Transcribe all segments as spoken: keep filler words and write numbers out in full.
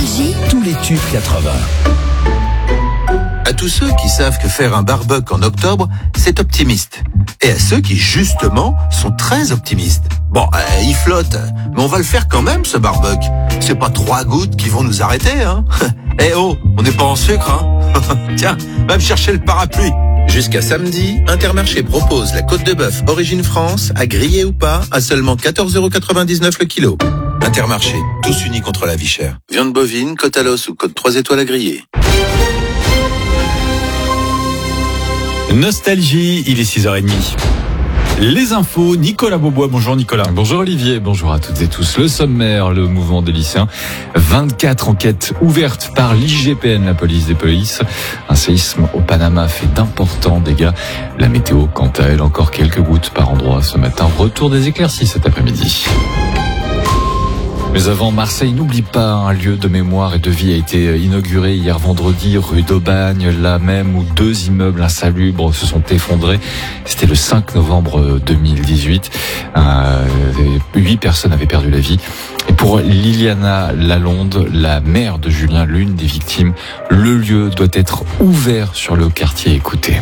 Nostalgie, tous les tubes quatre-vingts. À tous ceux qui savent que faire un barbecue en octobre, c'est optimiste. Et à ceux qui, justement, sont très optimistes. Bon, euh, il flotte, mais on va le faire quand même, ce barbecue. C'est pas trois gouttes qui vont nous arrêter, hein. Eh oh, on n'est pas en sucre, hein. Tiens, va me chercher le parapluie. Jusqu'à samedi, Intermarché propose la côte de bœuf Origine France, à griller ou pas, à seulement quatorze euros quatre-vingt-dix-neuf le kilo. Intermarché, tous unis contre la vie chère. Viande bovine, côte à l'os ou côte trois étoiles à griller. Nostalgie, il est six heures trente. Les infos, Nicolas Beaubois. Bonjour Nicolas. Bonjour Olivier, bonjour à toutes et tous. Le sommaire, le mouvement des lycéens. vingt-quatre enquêtes ouvertes par l'I G P N, la police des polices. Un séisme au Panama fait d'importants dégâts. La météo, quant à elle, encore quelques gouttes par endroit ce matin. Retour des éclaircies cet après-midi. Mais avant, Marseille n'oublie pas, un lieu de mémoire et de vie a été inauguré hier vendredi, rue d'Aubagne, là même où deux immeubles insalubres se sont effondrés. C'était le cinq novembre deux mille dix-huit. Euh, huit personnes avaient perdu la vie. Et pour Liliana Lalonde, la mère de Julien, l'une des victimes, le lieu doit être ouvert sur le quartier. Écoutez.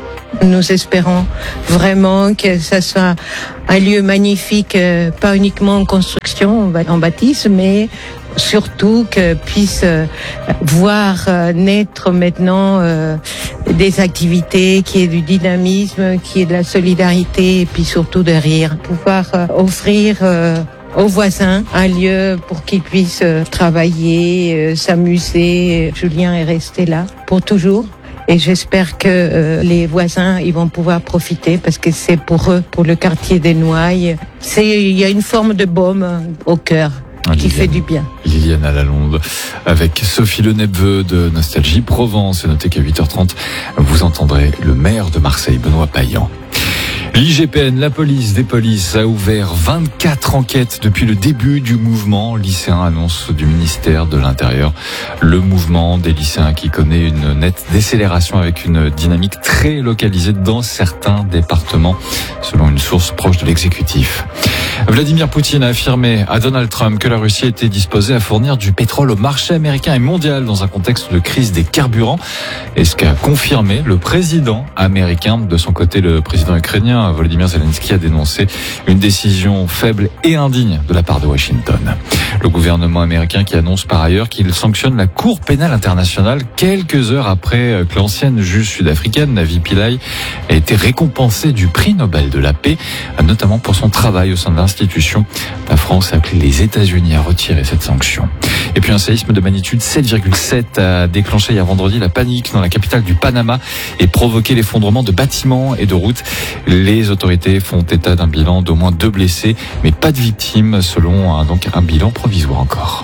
Nous espérons vraiment que ça soit un lieu magnifique, euh, pas uniquement en construction, en bâtisse, mais surtout que puisse euh, voir euh, naître maintenant euh, des activités, qui est du dynamisme, qui est de la solidarité et puis surtout de rire. Pouvoir euh, offrir euh, aux voisins un lieu pour qu'ils puissent euh, travailler, euh, s'amuser. Julien est resté là pour toujours. Et j'espère que euh, les voisins, ils vont pouvoir profiter parce que c'est pour eux, pour le quartier des Nouailles. C'est, il y a une forme de baume au cœur qui Liliane, fait du bien. Liliana Lalonde avec Sophie Leneveu de Nostalgie Provence. Et notez qu'à huit heures trente, vous entendrez le maire de Marseille, Benoît Payan. L'I G P N, la police des polices, a ouvert vingt-quatre enquêtes depuis le début du mouvement lycéen, annonce du ministère de l'Intérieur. Le mouvement des lycéens qui connaît une nette décélération avec une dynamique très localisée dans certains départements, selon une source proche de l'exécutif. Vladimir Poutine a affirmé à Donald Trump que la Russie était disposée à fournir du pétrole au marché américain et mondial dans un contexte de crise des carburants. Et ce qu'a confirmé le président américain. De son côté, le président ukrainien Volodymyr Zelensky a dénoncé une décision faible et indigne de la part de Washington. Le gouvernement américain qui annonce par ailleurs qu'il sanctionne la Cour pénale internationale quelques heures après que l'ancienne juge sud-africaine Navi Pillay a été récompensée du prix Nobel de la paix, notamment pour son travail au sein de l'institution. La France a appelé les États-Unis à retirer cette sanction. Et puis un séisme de magnitude sept virgule sept a déclenché hier vendredi la panique dans la capitale du Panama et provoqué l'effondrement de bâtiments et de routes. Les autorités font état d'un bilan d'au moins deux blessés, mais pas de victimes, selon un, donc un bilan provisoire encore.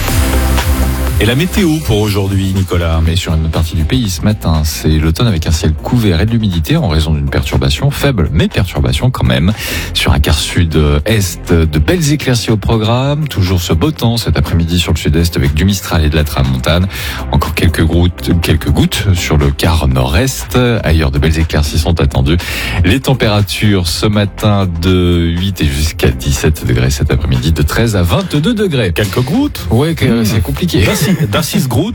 Et la météo pour aujourd'hui, Nicolas? Mais sur une partie du pays ce matin, c'est l'automne avec un ciel couvert et de l'humidité en raison d'une perturbation faible, mais perturbation quand même. Sur un quart sud-est, de belles éclaircies au programme. Toujours ce beau temps cet après-midi sur le sud-est avec du Mistral et de la tramontane. Encore quelques gouttes, quelques gouttes sur le quart nord-est. Ailleurs, de belles éclaircies sont attendues. Les températures ce matin de huit et jusqu'à dix-sept degrés cet après-midi, de treize à vingt-deux degrés. Quelques gouttes? Ouais, mmh. C'est compliqué. D'Assis Groot.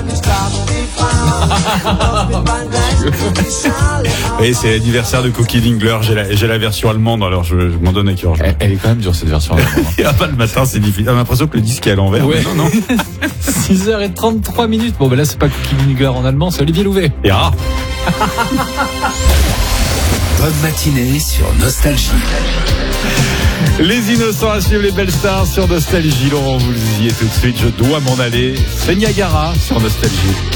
Et c'est l'anniversaire de Cookie Dingler. J'ai la, j'ai la version allemande, alors je, je m'en donne à cœur. Elle, elle est quand même dure cette version allemande. Et ah bah, le matin, c'est difficile. J'ai l'impression que le disque est à l'envers. Ouais. Non, non. six heures trente-trois minutes. Bon, ben là, c'est pas Cookie Dingler en allemand, c'est Olivier Louvet. Et ah. Bonne matinée sur Nostalgie. Les innocents à suivre les belles stars sur Nostalgie. Laurent, vous y êtes tout de suite. Je dois m'en aller. C'est Niagara sur Nostalgie.